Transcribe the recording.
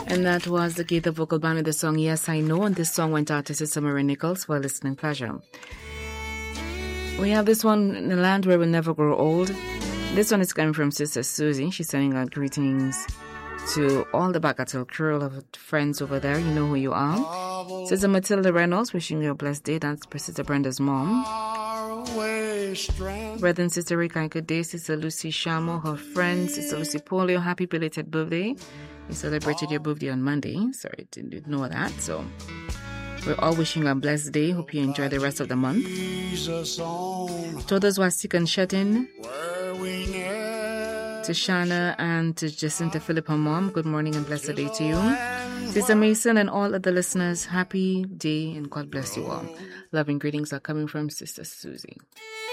And that was the Geetha vocal band with the song Yes I Know, and this song went out to Sister Marie Nichols for listening pleasure. We have this one, In the Land Where We'll Never Grow Old. This one is coming from Sister Susie. She's sending out greetings to all the Bagatelle crew of friends over there. You know who you are. Sister Matilda Reynolds, wishing you a blessed day. That's Sister Brenda's mom. Brother and Sister Rika, good day. Sister Lucy Shamo, her friend. Sister Lucy Polio, happy belated birthday. You celebrated your birthday on Monday. Sorry, didn't know that. So we're all wishing you a blessed day. Hope you enjoy the rest of the month. To those who are sick and shut in, to Shana and to Jacinta Philip, her mom, good morning and blessed day to you. Sister Mason and all other listeners, happy day and God bless you all. Loving greetings are coming from Sister Susie.